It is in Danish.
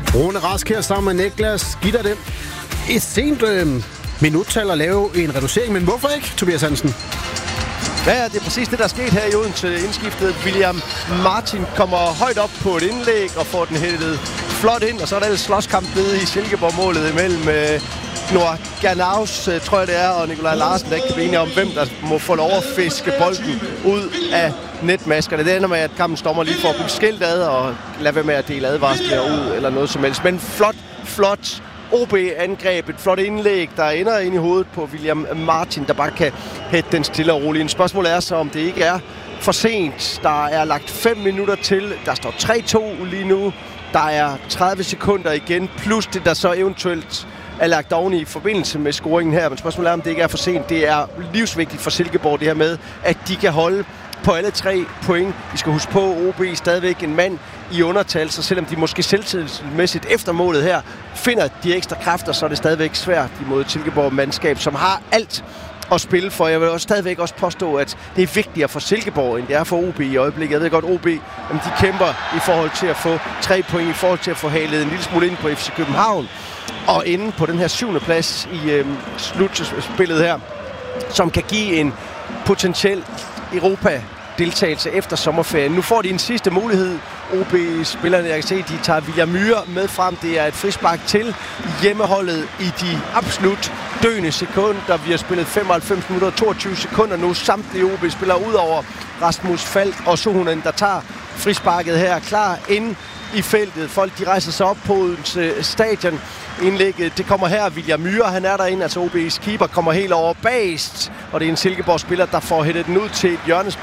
Rune Rask her sammen med Niklas. Gitter det et sent minuttal at lave en reducering, men hvorfor ikke, Tobias Hansen? Ja, det er præcis det, der er sket her i Odense. Indskiftet William Martin kommer højt op på et indlæg og får den hættet flot ind, og så er der ellers slåskamp nede i Silkeborg-målet imellem Noah Gernaus, tror jeg det er, og Nikolaj Larsen, der ikke kan blive enige om, hvem der må få lov at fiske bolden ud af netmaskerne. Det ender med, at kampens dommer lige får dem skilt ad og lader være med at dele advarsler ud eller noget som helst. Men flot OB-angreb, et flot indlæg, der ender ind i hovedet på William Martin, der bare kan hætte den stille og roligt. Spørgsmålet er så, om det ikke er for sent. Der er lagt 5 minutter til. Der står 3-2 lige nu. Der er 30 sekunder igen, plus det, der så eventuelt er lagt oven i forbindelse med scoringen her. Men spørgsmålet er, om det ikke er for sent. Det er livsvigtigt for Silkeborg, det her med, at de kan holde på alle 3 point. Vi skal huske på, OB er stadigvæk en mand i undertal, så selvom de måske selvtidsmæssigt efter målet her finder de ekstra kræfter, så er det stadigvæk svært imod et Silkeborg-mandskab, som har alt at spille for. Jeg vil også stadigvæk også påstå, at det er vigtigere for Silkeborg, end det er for OB i øjeblikket. Jeg ved godt, OB de kæmper i forhold til at få 3 point, i forhold til at få halet en lille smule ind på FC København, og inde på den her 7. plads i slutspillet her, som kan give en potentiel Europa-deltagelse efter sommerferien. Nu får de en sidste mulighed. OB-spillerne, jeg kan se, de tager William Myhre med frem. Det er et frispark til hjemmeholdet i de absolut døende sekunder. Vi har spillet 95 minutter og 22 sekunder nu. Samtlige OB-spillere ud over Rasmus Falk og Suhonen, der tager frisparket her, klar inde i feltet. Folk, de rejser sig op på Odense stadion. Indlægget, det kommer her. William Myhre, han er derinde. Altså OB's keeper kommer helt over bagest. Og det er en Silkeborg-spiller, der får hættet den ud til et hjørnespark.